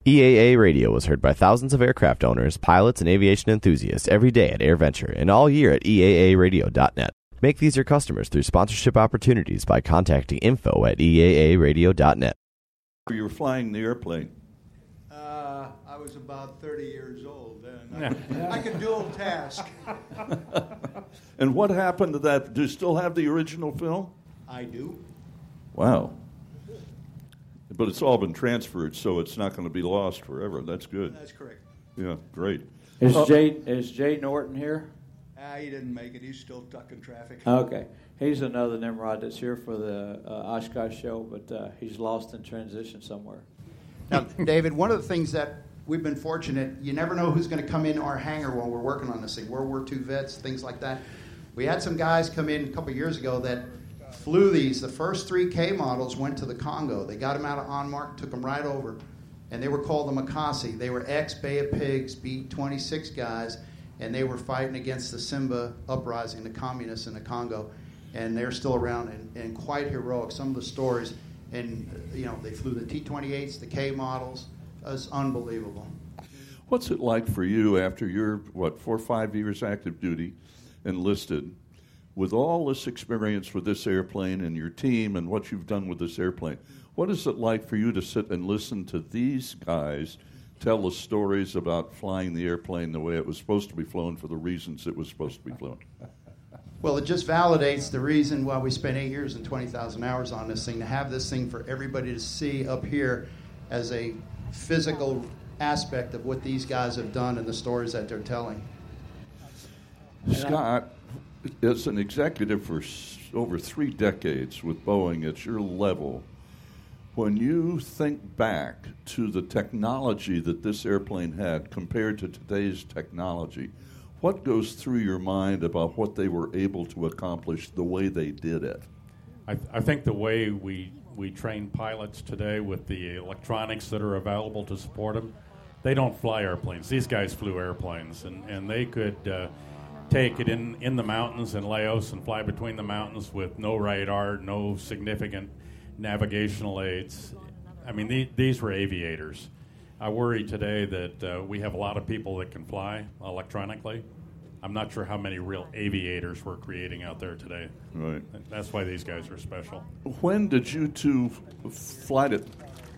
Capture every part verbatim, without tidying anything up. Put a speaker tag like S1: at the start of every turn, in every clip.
S1: E A A Radio is heard by thousands of aircraft owners, pilots, and aviation enthusiasts every day at AirVenture and all year at E A A radio dot net. Make these your customers through sponsorship opportunities by contacting info at E A A radio dot net.
S2: You were flying the airplane.
S3: Uh, I was about thirty years old, and I could, I could dual task.
S2: And what happened to that? Do you still have the original film?
S3: I do.
S2: Wow. But it's all been transferred, so it's not going to be lost forever. That's good.
S3: That's correct.
S2: Yeah, great.
S4: Is
S2: Uh,
S4: Jay is Jay Norton here?
S3: Ah, he didn't make it. He's still stuck in traffic.
S4: Okay, he's another Nimrod that's here for the uh, Oshkosh show, but uh, he's lost in transition somewhere.
S5: Now, David, one of the things that we've been fortunate, you never know who's going to come into our hangar while we're working on this thing. World War Two vets, things like that. We had some guys come in a couple years ago that flew these. The first three K models went to the Congo. They got them out of Onmark, took them right over, and they were called the Makasi. They were ex-Bay of Pigs, B twenty-six guys, and they were fighting against the Simba uprising, the communists in the Congo, and they're still around and, and quite heroic. Some of the stories, and you know, they flew the T twenty-eights, the K models. It was unbelievable.
S2: What's it like for you after your, what, four or five years active duty, enlisted, with all this experience with this airplane and your team and what you've done with this airplane? What is it like for you to sit and listen to these guys tell the stories about flying the airplane the way it was supposed to be flown for the reasons it was supposed to be flown?
S5: Well, it just validates the reason why we spent eight years and twenty thousand hours on this thing, to have this thing for everybody to see up here as a physical aspect of what these guys have done and the stories that they're telling.
S2: Scott, as an executive for s- over three decades with Boeing at your level, when you think back to the technology that this airplane had compared to today's technology, what goes through your mind about what they were able to accomplish the way they did it?
S6: I, th- I think the way we, we train pilots today with the electronics that are available to support them, they don't fly airplanes. These guys flew airplanes, and, and they could uh, take it in, in the mountains in Laos and fly between the mountains with no radar, no significant navigational aids. I mean, the, these were aviators. I worry today that uh, we have a lot of people that can fly electronically. I'm not sure how many real aviators we're creating out there today.
S2: Right.
S6: That's why these guys are special.
S2: When did you two f- fly it?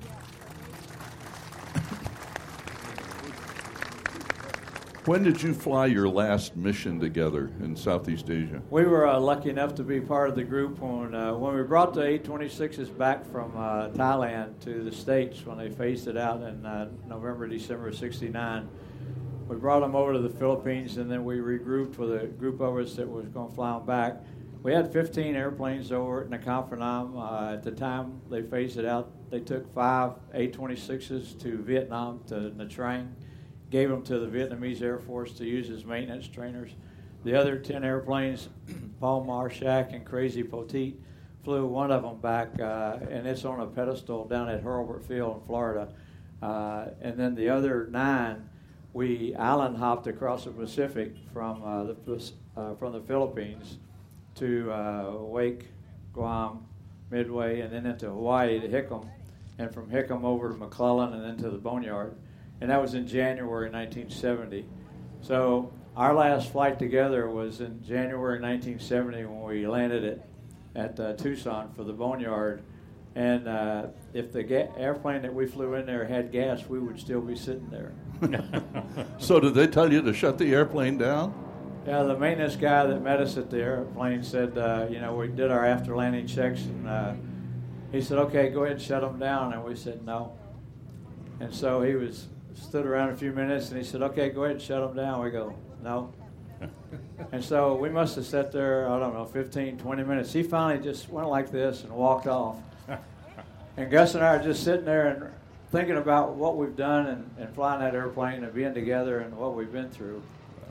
S2: When did you fly your last mission together in Southeast Asia?
S4: We were uh, lucky enough to be part of the group when uh, when we brought the eight twenty-sixes back from uh, Thailand to the States when they phased it out in uh, November, December of sixty-nine. We brought them over to the Philippines, and then we regrouped with a group of us that was going to fly them back. We had fifteen airplanes over at Nakhon Phanom. Uh, at the time they phased it out, they took five eight twenty-sixes to Vietnam, to Nha Trang, gave them to the Vietnamese Air Force to use as maintenance trainers. The other ten airplanes, Paul Marshak and Crazy Poteet, flew one of them back, uh, and it's on a pedestal down at Hurlburt Field in Florida. Uh, and then the other nine, we island hopped across the Pacific from uh, the uh, from the Philippines to uh, Wake, Guam, Midway, and then into Hawaii to Hickam, and from Hickam over to McClellan and then to the Boneyard. And that was in January nineteen seventy. So our last flight together was in January nineteen seventy when we landed it at uh, Tucson for the Boneyard. And uh, if the ga- airplane that we flew in there had gas, we would still be sitting there.
S2: So did they tell you to shut the airplane down?
S4: Yeah, the maintenance guy that met us at the airplane said, uh, you know, we did our after landing checks, and uh, he said, okay, go ahead and shut them down. And we said, no. And so he was stood around a few minutes, and he said, okay, go ahead and shut them down. We go, no. And so we must have sat there, I don't know, fifteen, twenty minutes. He finally just went like this and walked off. And Gus and I are just sitting there and thinking about what we've done and, and flying that airplane and being together and what we've been through.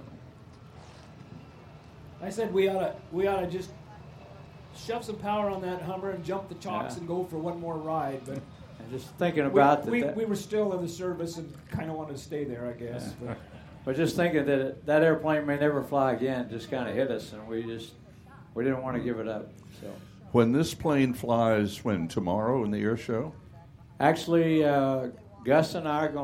S7: I said we ought to we ought to just shove some power on that Hummer and jump the chocks
S4: Yeah.
S7: and go for one more ride. But
S4: And just thinking about
S7: we,
S4: that,
S7: we, we were still in the service and kind of wanted to stay there, I guess.
S4: Yeah.
S7: But
S4: but just thinking that it, that airplane may never fly again just kind of hit us, and we just we didn't want to give it up. So
S2: When this plane flies, when, tomorrow in the air show?
S4: actually, uh, Gus and I are going